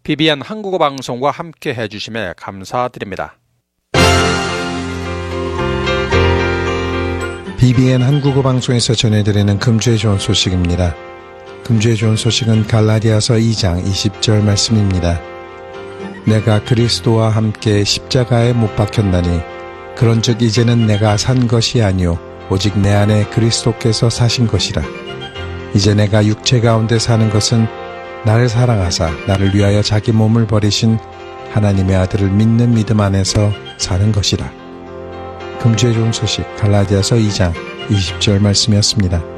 BBN 한국어 방송과 함께 해주심에 감사드립니다. BBN 한국어 방송에서 전해드리는 금주의 좋은 소식입니다. 금주의 좋은 소식은 갈라디아서 2장 20절 말씀입니다. 내가 그리스도와 함께 십자가에 못 박혔나니 그런즉 이제는 내가 산 것이 아니요 오직 내 안에 그리스도께서 사신 것이라. 이제 내가 육체 가운데 사는 것은 나를 사랑하사 나를 위하여 자기 몸을 버리신 하나님의 아들을 믿는 믿음 안에서 사는 것이라. 금주의 좋은 소식 갈라디아서 2장 20절 말씀이었습니다.